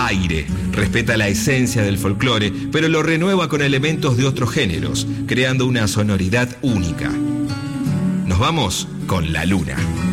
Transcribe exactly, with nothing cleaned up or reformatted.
aire, respeta la esencia del folclore, pero lo renueva con elementos de otros géneros, creando una sonoridad única. Nos vamos con La Luna.